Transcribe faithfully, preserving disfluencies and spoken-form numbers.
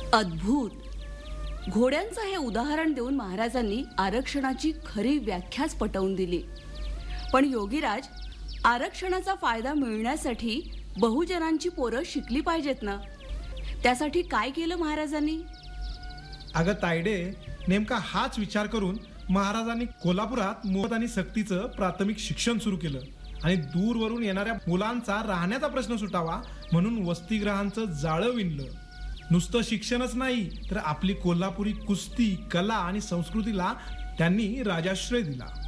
अद्भुत. घोड्यांचं हे उदाहरण देऊन महाराजांनी आरक्षणाची खरी व्याख्याच पटवून दिली. पण योगीराज, आरक्षणाचा फायदा मिळण्यासाठी बहुजनांची पोरं शिकली पाहिजेत ना. त्यासाठी काय केलं महाराजांनी? अगं तायडे, नेमका हाच विचार करून महाराजांनी कोल्हापुरात मोफत आणि सक्तीचं प्राथमिक शिक्षण सुरू केलं आणि दूरवरून येणाऱ्या मुलांचा राहण्याचा प्रश्न सुटावा म्हणून वसतिगृहांचं जाळं विणलं. नुसतं शिक्षणच नाही तर आपली कोल्हापुरी कुस्ती, कला आणि संस्कृतीला त्यांनी राजाश्रय दिला.